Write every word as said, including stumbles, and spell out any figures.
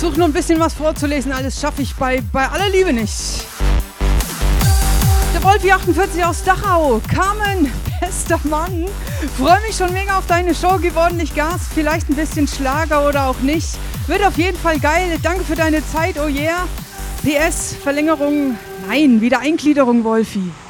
Versuche nur ein bisschen was vorzulesen, alles schaffe ich bei, bei aller Liebe nicht. Der Wolfi achtundvierzig aus Dachau. Carmen, bester Mann. Freue mich schon mega auf deine Show. Gib ordentlich Gas. Vielleicht ein bisschen Schlager oder auch nicht. Wird auf jeden Fall geil. Danke für deine Zeit. Oh yeah. P S, Verlängerung. Nein, Wiedereingliederung, Wolfi.